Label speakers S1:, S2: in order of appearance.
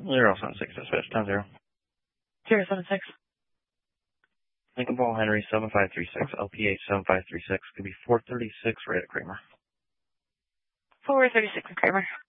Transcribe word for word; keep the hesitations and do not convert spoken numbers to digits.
S1: Zero seven six dispatch, ten zero.
S2: Zero seven six.
S1: Lincoln Paul Henry seven five three six, L P H seven five three six, could be four thirty-six right at Kramer.
S2: four thirty-six at Kramer.